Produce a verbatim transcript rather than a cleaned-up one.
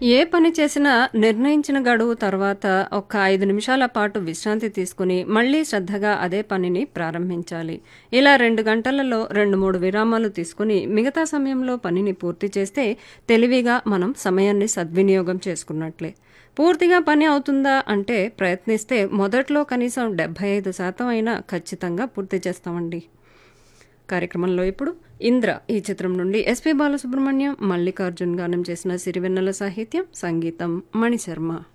ఏ పని చేసినా నిర్ణయించిన గడువు తర్వాత ఒక ఐదు నిమిషాల పాటు విశ్రాంతి తీసుకుని మళ్ళీ శ్రద్ధగా అదే పనిని ప్రారంభించాలి. ఇలా రెండు గంటలలో రెండు మూడు విరామాలు తీసుకుని మిగతా సమయంలో పనిని పూర్తి చేస్తే తెలివిగా మనం సమయాన్ని సద్వినియోగం చేసుకున్నట్లే. పూర్తిగా పని అవుతుందా అంటే ప్రయత్నిస్తే మొదట్లో కనీసం డెబ్బై ఐదు శాతం అయినా ఖచ్చితంగా పూర్తి చేస్తామండి. కార్యక్రమంలో ఇప్పుడు ఇంద్ర ఈ చిత్రం నుండి ఎస్పి బాలసుబ్రహ్మణ్యం, మల్లికార్జున్ గానం చేసిన సిరివెన్నెల సాహిత్యం, సంగీతం మణిశర్మ.